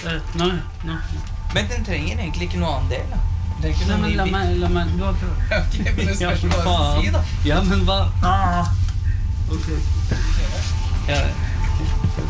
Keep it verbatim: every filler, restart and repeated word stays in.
Nei, nei. Men den trenger egentlig ikke noe annen del, da. Den trenger ikke Nei, noe men ny la bit. meg, la meg, du har prøvd. Ok, men det Ja, spørs for hva du faen. sier, da. Ja, men hva? Ah. Ok. Ja,